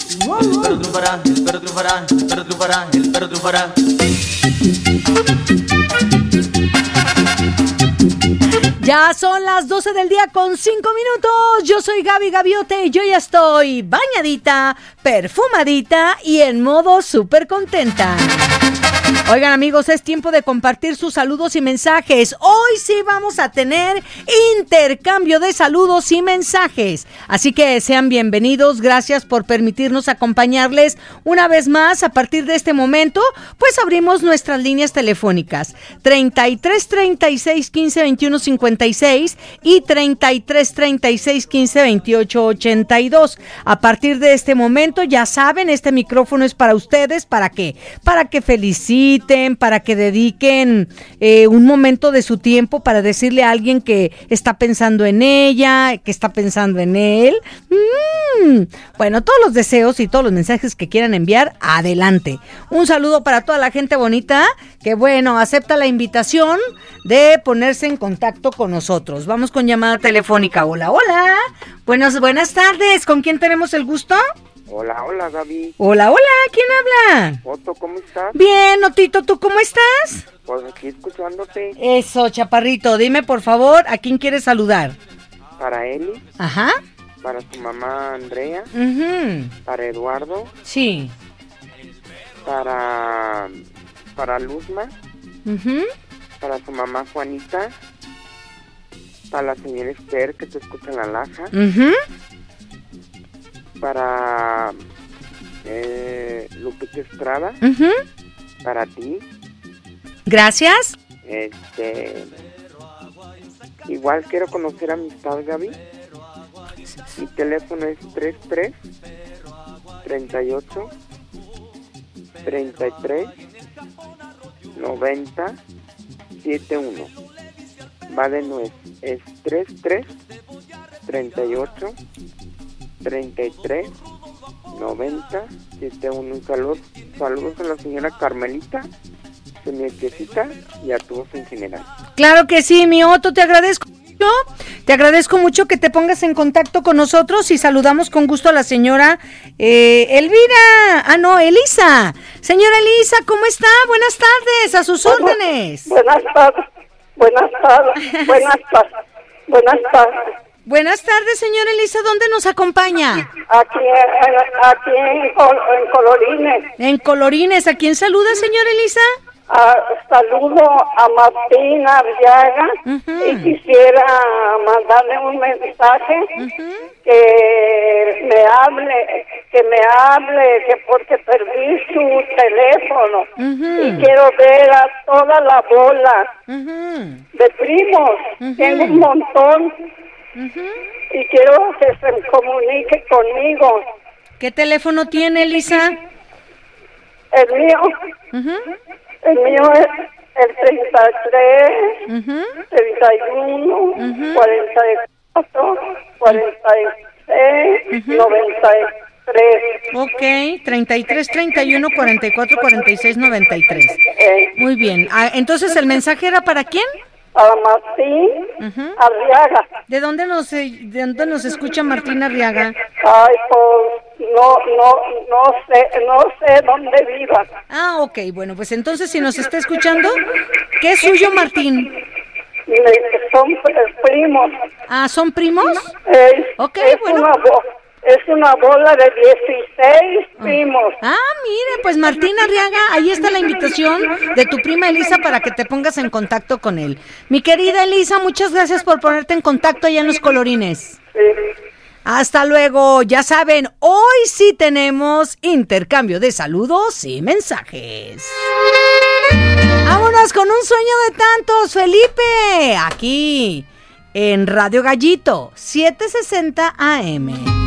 El perro triunfará, el perro triunfará, el perro triunfará, el perro triunfará. Ya son las 12 del día con 5 minutos. Yo soy Gaby Gaviote y yo ya estoy bañadita, perfumadita y en modo súper contenta. Oigan, amigos, es tiempo de compartir sus saludos y mensajes. Hoy sí vamos a tener intercambio de saludos y mensajes. Así que sean bienvenidos. Gracias por permitirnos acompañarles una vez más. A partir de este momento, pues abrimos nuestras líneas telefónicas 33 36 15 21 56 y 33 36 15 28 82. A partir de este momento, ya saben, este micrófono es para ustedes. ¿Para qué? Para que feliciten, para que dediquen un momento de su tiempo para decirle a alguien que está pensando en ella, que está pensando en él. Bueno, todos los deseos y todos los mensajes que quieran enviar, adelante. Un saludo para toda la gente bonita que, bueno, acepta la invitación de ponerse en contacto con nosotros. Vamos con llamada telefónica. Hola, hola. Buenas tardes. ¿Con quién tenemos el gusto? Hola, Gaby. Hola, ¿quién habla? Otto, ¿cómo estás? Bien, Otito, ¿tú cómo estás? Pues aquí escuchándote. Eso, chaparrito, dime por favor, ¿a quién quieres saludar? Para Eli. Ajá. Para tu mamá Andrea. Uh-huh. Para Eduardo. Sí. Para Luzma. Uh-huh. Para su mamá Juanita. Para la señora Esther que te escucha en la laja. Uh-huh. Para Lupita Estrada. Uh-huh. Para ti. Gracias. Igual quiero conocer amistad, Gaby. Mi teléfono es 33 38 33 90 71. Va de nuez. Es 33 38 33 90 71. Un saludos a la señora Carmelita, su nietecita y a todos en general. Claro que sí, mi Otto, te agradezco mucho que te pongas en contacto con nosotros y saludamos con gusto a la señora Elisa. Señora Elisa, ¿cómo está? Buenas tardes, a sus órdenes. Buenas tardes. Buenas tardes, señora Elisa, ¿dónde nos acompaña? Aquí en Colorines. En Colorines, ¿a quién saluda, señora Elisa? Saludo a Martín Arriaga. Uh-huh. Y quisiera mandarle un mensaje. Uh-huh. que me hable, que porque perdí su teléfono. Uh-huh. Y quiero ver a toda la bola. Uh-huh. De primos. Uh-huh. Tengo un montón. Uh-huh. Y quiero que se comunique conmigo. ¿Qué teléfono tiene, Elisa? El mío. Uh-huh. El mío es el 33, uh-huh. 31, uh-huh. 44, 46, uh-huh. 93. Ok, 33, 31, 44, 46, 93. Muy bien. Entonces, ¿el mensaje era para quién? Para Martín uh-huh. Arriaga. ¿De dónde nos escucha Martín Arriaga? Ay, pues no sé dónde viva. Ok, bueno, pues entonces si nos está escuchando, ¿qué es suyo, Martín? Son primos. ¿Son primos? Okay, bueno. Es una bola de 16 primos. Mire, pues Martín Arriaga, ahí está la invitación de tu prima Elisa para que te pongas en contacto con él. Mi querida Elisa, muchas gracias por ponerte en contacto allá en los Colorines. Sí. Hasta luego. Ya saben, hoy sí tenemos intercambio de saludos y mensajes. Vámonos con un sueño de tantos, Felipe, aquí en Radio Gallito 760 AM.